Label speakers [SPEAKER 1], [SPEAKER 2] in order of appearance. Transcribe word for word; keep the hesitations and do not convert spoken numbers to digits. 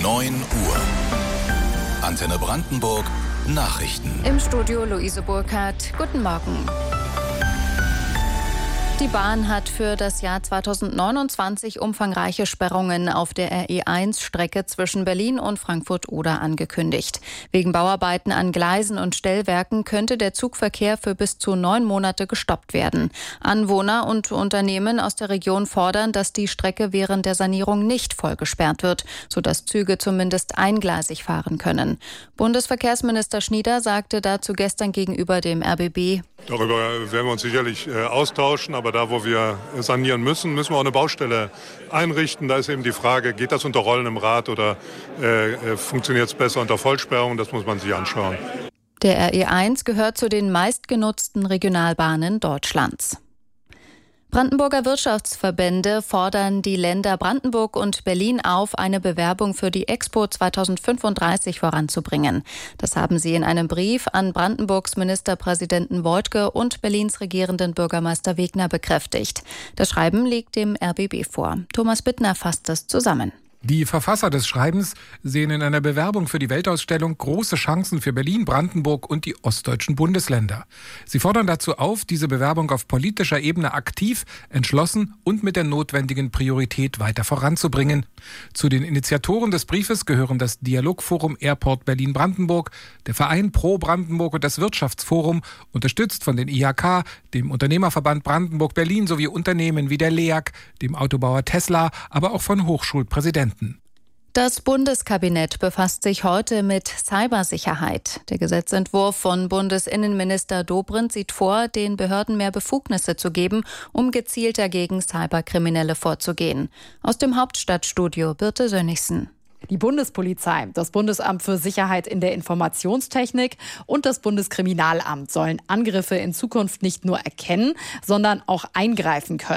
[SPEAKER 1] neun Uhr. Antenne Brandenburg Nachrichten.
[SPEAKER 2] Im Studio Luise Burkhardt. Guten Morgen. Die Bahn hat für das Jahr zweitausendneunundzwanzig umfangreiche Sperrungen auf der R E eins Strecke zwischen Berlin und Frankfurt-Oder angekündigt. Wegen Bauarbeiten an Gleisen und Stellwerken könnte der Zugverkehr für bis zu neun Monate gestoppt werden. Anwohner und Unternehmen aus der Region fordern, dass die Strecke während der Sanierung nicht voll gesperrt wird, sodass Züge zumindest eingleisig fahren können. Bundesverkehrsminister Schnieder sagte dazu gestern gegenüber dem R B B:
[SPEAKER 3] Darüber werden wir uns sicherlich äh, austauschen, aber da, wo wir sanieren müssen, müssen wir auch eine Baustelle einrichten. Da ist eben die Frage, geht das unter rollendem Rad oder äh, funktioniert es besser unter Vollsperrung? Das muss man sich anschauen.
[SPEAKER 2] Der R E eins gehört zu den meistgenutzten Regionalbahnen Deutschlands. Brandenburger Wirtschaftsverbände fordern die Länder Brandenburg und Berlin auf, eine Bewerbung für die Expo zweitausendfünfunddreißig voranzubringen. Das haben sie in einem Brief an Brandenburgs Ministerpräsidenten Woidke und Berlins regierenden Bürgermeister Wegner bekräftigt. Das Schreiben liegt dem R B B vor. Thomas Bittner fasst es zusammen.
[SPEAKER 4] Die Verfasser des Schreibens sehen in einer Bewerbung für die Weltausstellung große Chancen für Berlin, Brandenburg und die ostdeutschen Bundesländer. Sie fordern dazu auf, diese Bewerbung auf politischer Ebene aktiv, entschlossen und mit der notwendigen Priorität weiter voranzubringen. Zu den Initiatoren des Briefes gehören das Dialogforum Airport Berlin-Brandenburg, der Verein Pro Brandenburg und das Wirtschaftsforum, unterstützt von den I H K, dem Unternehmerverband Brandenburg-Berlin sowie Unternehmen wie der L E A G, dem Autobauer Tesla, aber auch von Hochschulpräsidenten.
[SPEAKER 2] Das Bundeskabinett befasst sich heute mit Cybersicherheit. Der Gesetzentwurf von Bundesinnenminister Dobrindt sieht vor, den Behörden mehr Befugnisse zu geben, um gezielter gegen Cyberkriminelle vorzugehen. Aus dem Hauptstadtstudio Birte Sönnigsen.
[SPEAKER 5] Die Bundespolizei, das Bundesamt für Sicherheit in der Informationstechnik und das Bundeskriminalamt sollen Angriffe in Zukunft nicht nur erkennen, sondern auch eingreifen können.